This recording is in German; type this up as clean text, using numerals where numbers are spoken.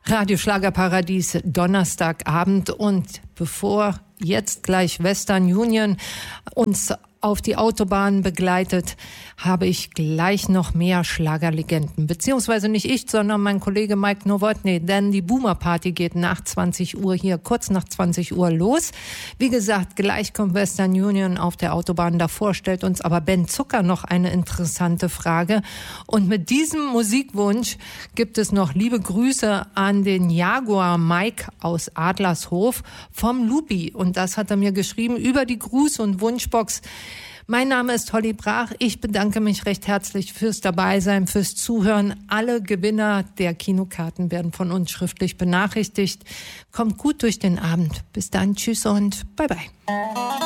Radio Schlagerparadies, Donnerstagabend, und bevor jetzt gleich Western Union uns auf die Autobahn begleitet, habe ich gleich noch mehr Schlagerlegenden. Beziehungsweise nicht ich, sondern mein Kollege Mike Nowotny, denn die Boomer Party geht nach 20 Uhr hier, kurz nach 20 Uhr los. Wie gesagt, gleich kommt Western Union auf der Autobahn. Davor stellt uns aber Ben Zucker noch eine interessante Frage. Und mit diesem Musikwunsch gibt es noch liebe Grüße an den Jaguar Mike aus Adlershof vom Lupi. Und das hat er mir geschrieben über die Gruß- und Wunschbox. Mein Name ist Holly Brach. Ich bedanke mich recht herzlich fürs Dabeisein, fürs Zuhören. Alle Gewinner der Kinokarten werden von uns schriftlich benachrichtigt. Kommt gut durch den Abend. Bis dann, tschüss und bye bye.